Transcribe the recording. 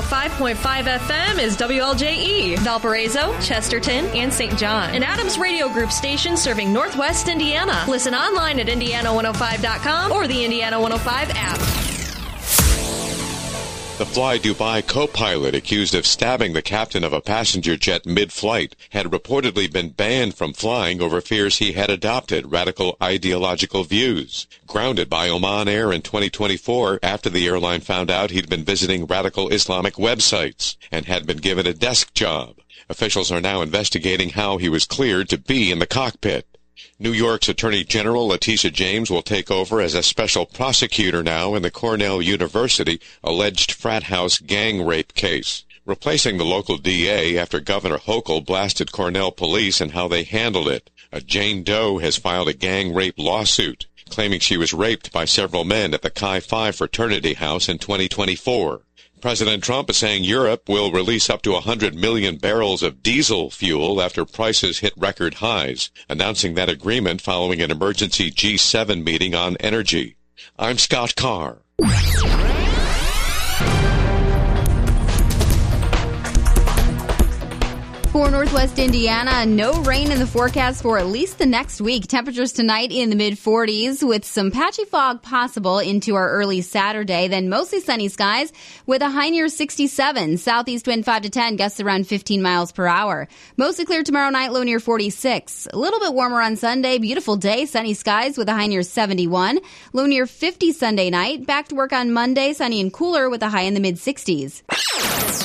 105.5 FM is WLJE, Valparaiso, Chesterton, and St. John. An Adams Radio Group station serving Northwest Indiana. Listen online at Indiana105.com or the Indiana 105 app. The Fly Dubai co-pilot accused of stabbing the captain of a passenger jet mid-flight had reportedly been banned from flying over fears he had adopted radical ideological views. Grounded by Oman Air in 2024 after the airline found out he'd been visiting radical Islamic websites and had been given a desk job. Officials are now investigating how he was cleared to be in the cockpit. New York's Attorney General Letitia James will take over as a special prosecutor now in the Cornell University alleged frat house gang rape case, replacing the local DA after Governor Hochul blasted Cornell police and how they handled it. A Jane Doe has filed a gang rape lawsuit, claiming she was raped by several men at the Chi Phi fraternity house in 2024. President Trump is saying Europe will release up to 100 million barrels of diesel fuel after prices hit record highs, announcing that agreement following an emergency G7 meeting on energy. I'm Scott Carr. For Northwest Indiana, no rain in the forecast for at least the next week. Temperatures tonight in the mid-40s with some patchy fog possible into our early Saturday. Then mostly sunny skies with a high near 67. Southeast wind 5 to 10, gusts around 15 miles per hour. Mostly clear tomorrow night, low near 46. A little bit warmer on Sunday. Beautiful day, sunny skies with a high near 71. Low near 50 Sunday night. Back to work on Monday, sunny and cooler with a high in the mid-60s.